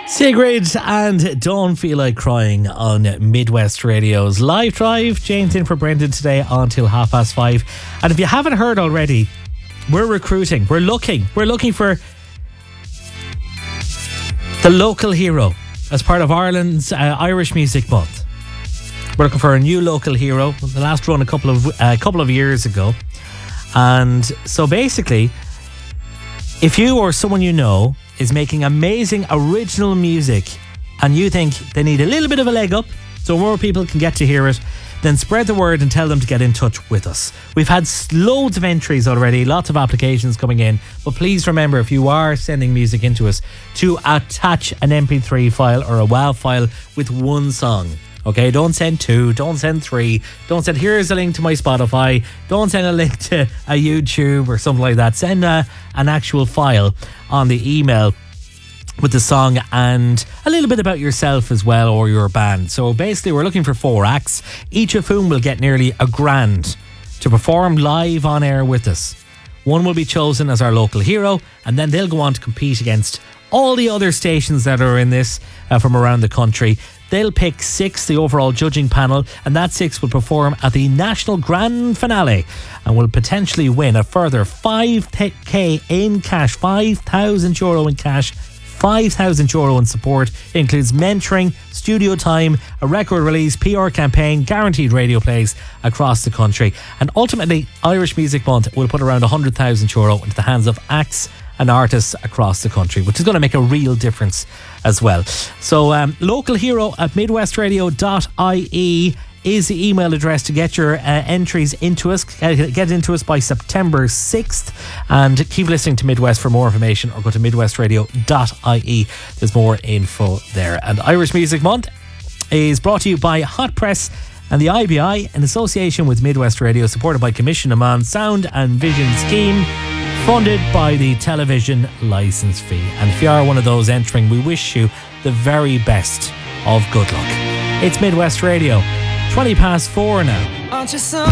Sigrid and Don't Feel Like Crying on Midwest Radio's Live Drive. James in for Brendan today until 5:30. And if you haven't heard already, we're recruiting. We're looking for the local hero as part of Ireland's Irish Music Month. We're looking for a new local hero. The last run a couple of years ago. And so basically, if you or someone you know is making amazing original music and you think they need a little bit of a leg up so more people can get to hear it, then spread the word and tell them to get in touch with us. We've had loads of entries already, lots of applications coming in, but please remember, if you are sending music into us, to attach an MP3 file or a WAV file with one song. Okay, don't send 2, don't send 3, don't send here's a link to my Spotify, don't send a link to a YouTube or something like that. Send an actual file on the email with the song and a little bit about yourself as well, or your band. So basically we're looking for 4 acts, each of whom will get nearly $1,000 to perform live on air with us. One will be chosen as our local hero, and then they'll go on to compete against all the other stations that are in this from around the country. They'll pick 6, the overall judging panel, and that 6 will perform at the National Grand Finale and will potentially win a further 5k in cash, €5,000 in cash, €5,000 in support. It includes mentoring, studio time, a record release, PR campaign, guaranteed radio plays across the country. And ultimately, Irish Music Month will put around €100,000 into the hands of acts and artists across the country, which is going to make a real difference as well. So local hero at midwestradio.ie is the email address to get your entries into us. Get into us by September 6th, and keep listening to Midwest for more information, or go to midwestradio.ie. There's more info there. And Irish Music Month is brought to you by Hot Press and the IBI in association with Midwest Radio, supported by Commission Amman Sound and Vision Scheme, funded by the television licence fee. And if you are one of those entering, we wish you the very best of good luck. It's Midwest Radio, 4:20 now.